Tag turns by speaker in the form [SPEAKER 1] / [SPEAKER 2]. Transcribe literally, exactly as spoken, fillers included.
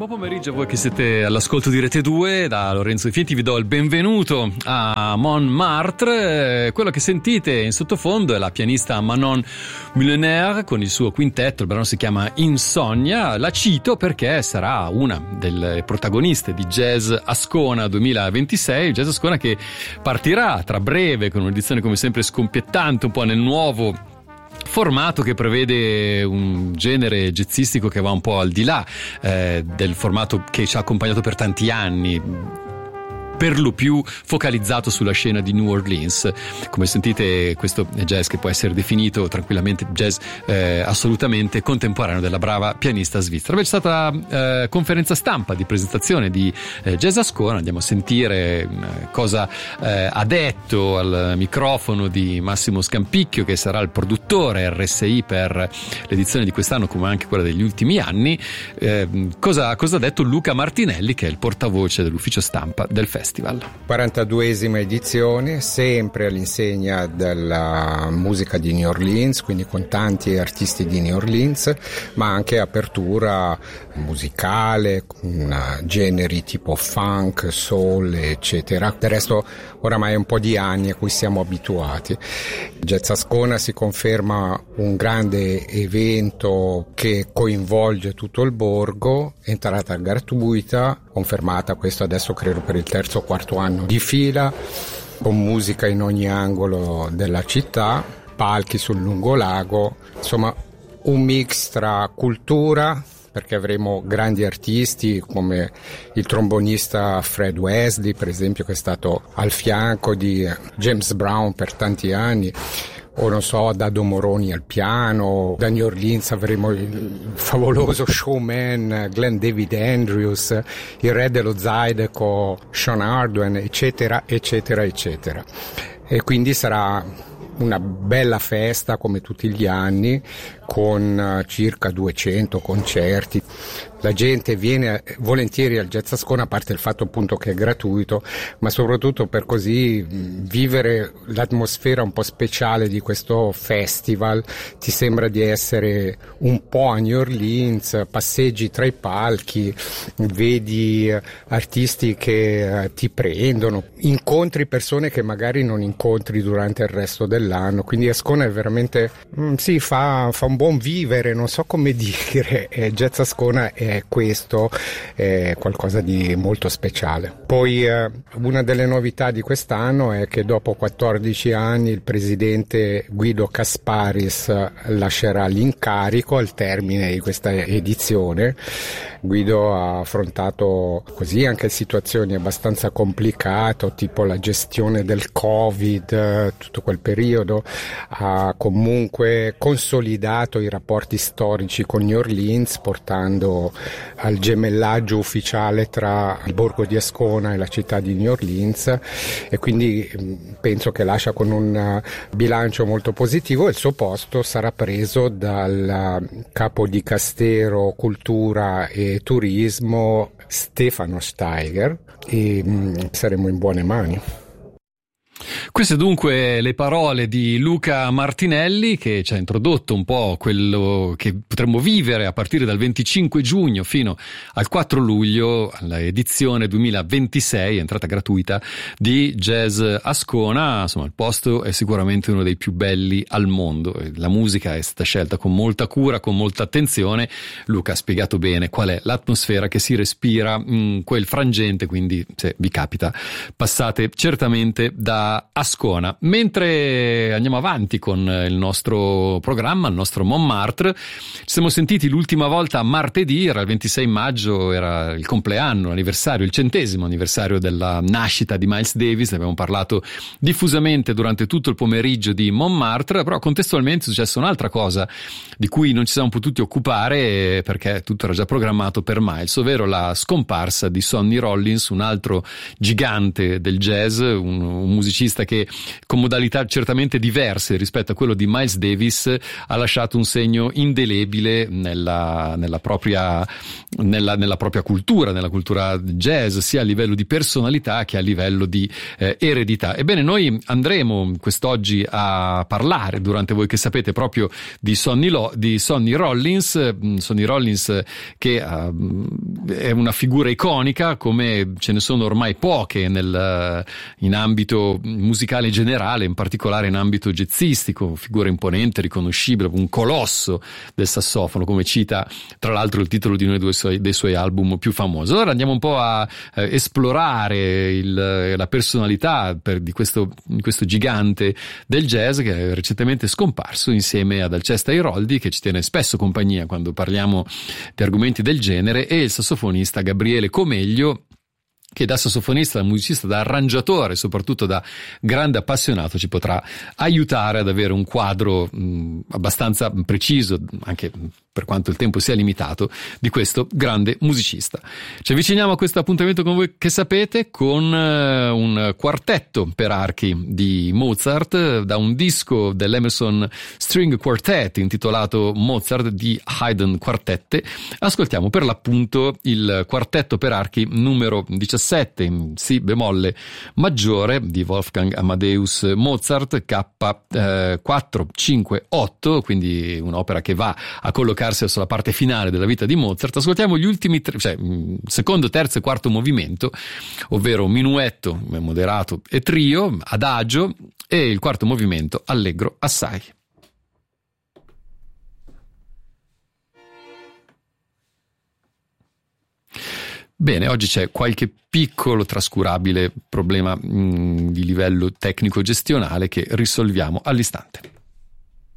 [SPEAKER 1] Buon pomeriggio a voi che siete all'ascolto di Rete due. Da Lorenzo Di Fienti vi do il benvenuto a Montmartre. Quello che sentite in sottofondo è la pianista Manon Mulliner con il suo quintetto. Il brano si chiama Insonnia. La cito perché sarà una delle protagoniste di Jazz Ascona duemilaventisei. Jazz Ascona che partirà tra breve con un'edizione come sempre scoppiettante, un po' nel nuovo formato che prevede un genere jazzistico che va un po' al di là eh, del formato che ci ha accompagnato per tanti anni, per lo più focalizzato sulla scena di New Orleans. Come sentite, questo è jazz che può essere definito tranquillamente jazz eh, assolutamente contemporaneo della brava pianista svizzera. C'è stata eh, conferenza stampa di presentazione di eh, Jazz Ascona. Andiamo a sentire eh, cosa eh, ha detto al microfono di Massimo Scampicchio, che sarà il produttore R S I per l'edizione di quest'anno come anche quella degli ultimi anni. Eh, cosa, cosa ha detto Luca Martinelli, che è il portavoce dell'ufficio stampa del festival.
[SPEAKER 2] quarantaduesima edizione, sempre all'insegna della musica di New Orleans, quindi con tanti artisti di New Orleans, ma anche apertura musicale, con generi tipo funk, soul, eccetera. Del resto oramai è un po' di anni a cui siamo abituati. Jazz Ascona si conferma un grande evento che coinvolge tutto il borgo, entrata gratuita, confermata questo adesso credo per il terzo o quarto anno di fila, con musica in ogni angolo della città, palchi sul lungolago, insomma un mix tra cultura, perché avremo grandi artisti come il trombonista Fred Wesley, per esempio, che è stato al fianco di James Brown per tanti anni, o non so, Dado Moroni al piano. Da New Orleans avremo il favoloso showman Glenn David Andrews, il re dello Zydeco Sean Hardwell, eccetera, eccetera, eccetera. E quindi sarà una bella festa come tutti gli anni, con circa duecento concerti. La gente viene volentieri al Jazz Ascona, a parte il fatto appunto che è gratuito, ma soprattutto per così vivere l'atmosfera un po' speciale di questo festival. Ti sembra di essere un po' a New Orleans, passeggi tra i palchi, vedi artisti che ti prendono, incontri persone che magari non incontri durante il resto dell'anno. Quindi Ascona è veramente, sì, fa, fa un buon vivere, non so come dire. E Jazz Ascona è questo, è qualcosa di molto speciale. Poi eh, una delle novità di quest'anno è che dopo quattordici anni il presidente Guido Kasparis lascerà l'incarico al termine di questa edizione. Guido ha affrontato così anche situazioni abbastanza complicate, tipo la gestione del Covid, tutto quel periodo. Ha comunque consolidato i rapporti storici con New Orleans, portando al gemellaggio ufficiale tra il borgo di Ascona e la città di New Orleans, e quindi penso che lascia con un bilancio molto positivo. Il suo posto sarà preso dal capo di Castero Cultura e Turismo Stefano Steiger, e mh, saremo in buone mani.
[SPEAKER 1] Queste dunque le parole di Luca Martinelli, che ci ha introdotto un po' quello che potremmo vivere a partire dal venticinque giugno fino al quattro luglio, all'edizione duemilaventisei, entrata gratuita, di Jazz Ascona. Insomma, il posto è sicuramente uno dei più belli al mondo. La musica è stata scelta con molta cura, con molta attenzione. Luca ha spiegato bene qual è l'atmosfera che si respira in quel frangente, quindi se vi capita passate certamente da Ascona. Mentre andiamo avanti con il nostro programma, il nostro Montmartre, ci siamo sentiti l'ultima volta martedì, era il ventisei maggio, era il compleanno, l'anniversario, il centesimo anniversario della nascita di Miles Davis. Ne abbiamo parlato diffusamente durante tutto il pomeriggio di Montmartre, però contestualmente è successa un'altra cosa di cui non ci siamo potuti occupare perché tutto era già programmato per Miles, ovvero la scomparsa di Sonny Rollins, un altro gigante del jazz, un, un musicista che con modalità certamente diverse rispetto a quello di Miles Davis ha lasciato un segno indelebile nella, nella propria nella, nella propria cultura, nella cultura jazz, sia a livello di personalità che a livello di eh, eredità. Ebbene, noi andremo quest'oggi a parlare, durante Voi che sapete, proprio di Sonny, Lo, di Sonny Rollins, Sonny Rollins che uh, è una figura iconica, come ce ne sono ormai poche nel, in ambito musicale generale, in particolare in ambito jazzistico, figura imponente, riconoscibile, un colosso del sassofono, come cita tra l'altro il titolo di uno dei suoi, dei suoi album più famosi. Allora andiamo un po' a eh, esplorare il, la personalità per, di, questo, di questo gigante del jazz, che è recentemente scomparso, insieme ad Alcesta Iroldi, che ci tiene spesso compagnia quando parliamo di argomenti del genere, e il sassofonista Gabriele Comeglio, che da sassofonista, da musicista, da arrangiatore, soprattutto da grande appassionato, ci potrà aiutare ad avere un quadro mh, abbastanza preciso, anche per quanto il tempo sia limitato, di questo grande musicista. Ci avviciniamo a questo appuntamento con Voi che sapete, con uh, un quartetto per archi di Mozart, da un disco dell'Emerson String Quartet intitolato Mozart di Haydn Quartette. Ascoltiamo per l'appunto il quartetto per archi numero diciassette in Si bemolle maggiore di Wolfgang Amadeus Mozart, K quattro cinque otto, quindi un'opera che va a collocarsi verso la parte finale della vita di Mozart. Ascoltiamo gli ultimi tre, cioè secondo, terzo e quarto movimento, ovvero minuetto moderato e trio, adagio, e il quarto movimento allegro assai. Bene, oggi c'è qualche piccolo trascurabile problema mh, di livello tecnico gestionale che risolviamo all'istante.